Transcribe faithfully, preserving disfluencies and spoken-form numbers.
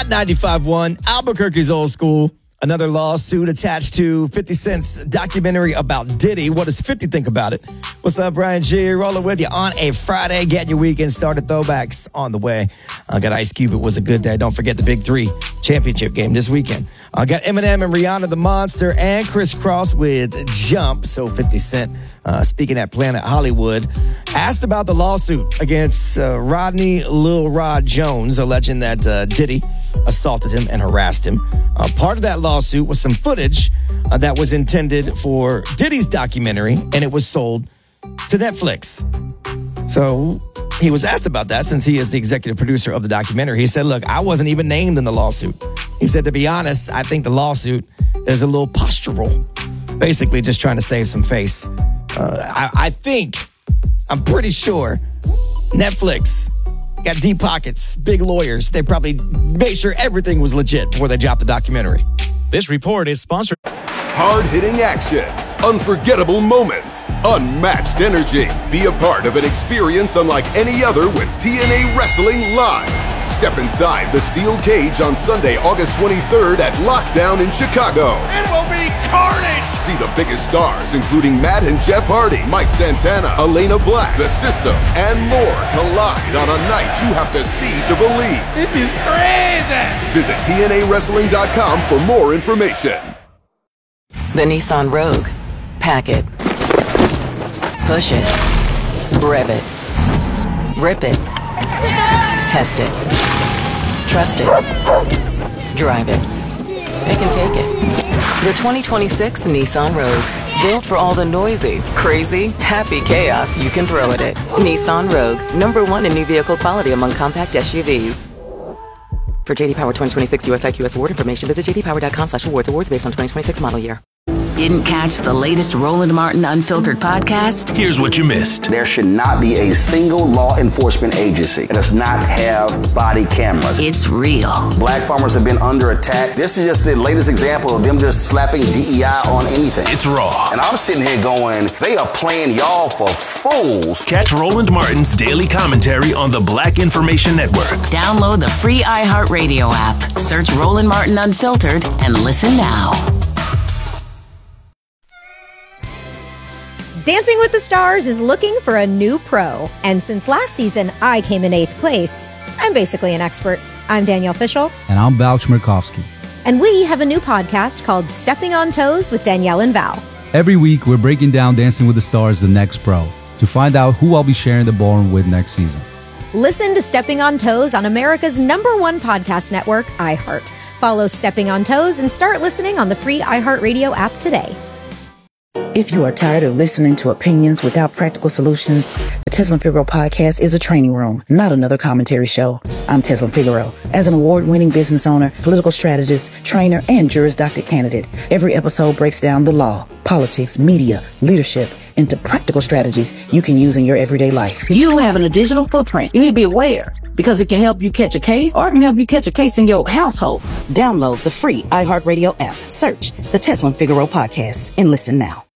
ninety-five point one, Albuquerque's Old School. Another lawsuit attached to fifty Cent's documentary about Diddy. What does fifty think about it? What's up, Brian G? Rolling with you on a Friday. Getting your weekend started. Throwbacks on the way. I got Ice Cube. It was a good day. Don't forget the Big Three championship game this weekend. I got Eminem and Rihanna the Monster and Chris Cross with Jump. So fifty Cent, uh, speaking at Planet Hollywood, asked about the lawsuit against uh, Rodney Lil Rod Jones, alleging that uh, Diddy assaulted him and harassed him. Uh, part of that lawsuit was some footage uh, that was intended for Diddy's documentary, and it was sold to Netflix. So he was asked about that since he is the executive producer of the documentary. He said, look, I wasn't even named in the lawsuit. He said, to be honest, I think the lawsuit is a little postural, basically just trying to save some face. Uh, I, I think, I'm pretty sure, Netflix got deep pockets, big lawyers. They probably made sure everything was legit before they dropped the documentary. This report is sponsored. Hard-hitting action, unforgettable moments, unmatched energy. Be a part of an experience unlike any other with T N A Wrestling Live. Step inside the steel cage on Sunday, August twenty-third at Lockdown in Chicago. It will be carnage! See the biggest stars, including Matt and Jeff Hardy, Mike Santana, Elena Black, The System, and more collide on a night you have to see to believe. This is crazy! Visit T N A wrestling dot com for more information. The Nissan Rogue. Pack it. Push it. Rev it. Rip it. Test it. Trust it. Drive it. Pick and take it. The twenty twenty-six Nissan Rogue. Built for all the noisy, crazy, happy chaos you can throw at it. Nissan Rogue. Number one in new vehicle quality among compact S U Vs. For J D Power twenty twenty-six U S I Q S award information, visit j d power dot com slash awards. Awards based on twenty twenty-six model year. Didn't catch the latest Roland Martin Unfiltered podcast? Here's what you missed. There should not be a single law enforcement agency that does not have body cameras. It's real. Black farmers have been under attack. This is just the latest example of them just slapping D E I on anything. It's raw. And I'm sitting here going, they are playing y'all for fools. Catch Roland Martin's daily commentary on the Black Information Network. Download the free iHeartRadio app. Search Roland Martin Unfiltered and listen now. Dancing with the Stars is looking for a new pro. And since last season, I came in eighth place. I'm basically an expert. I'm Danielle Fishel. And I'm Val Chmerkovskiy. And we have a new podcast called Stepping on Toes with Danielle and Val. Every week, we're breaking down Dancing with the Stars, the next pro, to find out who I'll be sharing the ballroom with next season. Listen to Stepping on Toes on America's number one podcast network, iHeart. Follow Stepping on Toes and start listening on the free iHeartRadio app today. If you are tired of listening to opinions without practical solutions, the Tezlyn Figaro podcast is a training room, not another commentary show. I'm Tezlyn Figaro. As an award-winning business owner, political strategist, trainer, and Juris Doctor candidate, every episode breaks down the law, politics, media, leadership, into practical strategies you can use in your everyday life. You having a digital footprint, you need to be aware because it can help you catch a case or it can help you catch a case in your household. Download the free iHeartRadio app. Search the Tezlyn Figaro podcast and listen now.